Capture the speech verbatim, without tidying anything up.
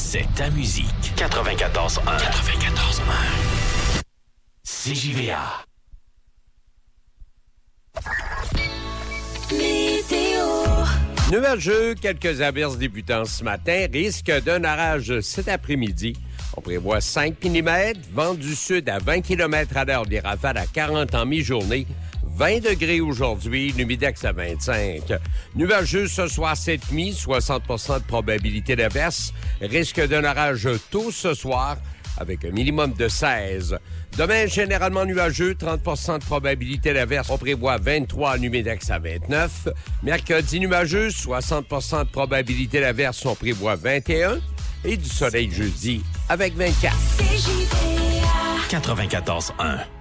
c'est ta musique. quatre-vingt-quatorze un. quatre-vingt-quatorze un. C J V A. Météo. Nuageux, quelques averses débutant ce matin, risque d'un orage cet après-midi. On prévoit cinq millimètres, vent du sud à vingt kilomètres à l'heure, des rafales à quarante en mi-journée, vingt degrés aujourd'hui, l'humidex à vingt-cinq. Nuageux ce soir, cette nuit, soixante pour cent de probabilité d'averse, risque d'un orage tôt ce soir, avec un minimum de seize. Demain, généralement nuageux, trente pour cent de probabilité d'averse. On prévoit vingt-trois, l'humidex à vingt-neuf. Mercredi, nuageux, soixante pour cent de probabilité d'averse. On prévoit vingt et un. Et du soleil jeudi, avec vingt-quatre. quatre-vingt-quatorze un.